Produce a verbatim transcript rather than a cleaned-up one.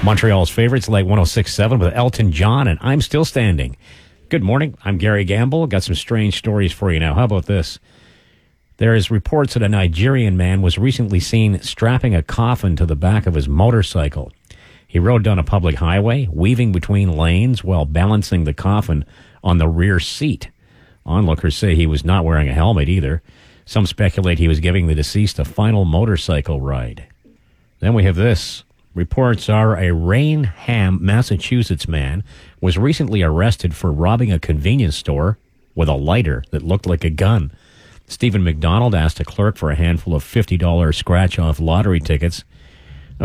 Montreal's favorites, like one oh six point seven with Elton John and I'm Still Standing. Good morning. I'm Gary Gamble. Got some strange stories for you now. How about this? There is reports that a Nigerian man was recently seen strapping a coffin to the back of his motorcycle. He rode down a public highway, weaving between lanes while balancing the coffin on the rear seat. Onlookers say he was not wearing a helmet either. Some speculate he was giving the deceased a final motorcycle ride. Then we have this. Reports are a Raynham, Massachusetts man was recently arrested for robbing a convenience store with a lighter that looked like a gun. Stephen McDonald asked a clerk for a handful of fifty dollars scratch-off lottery tickets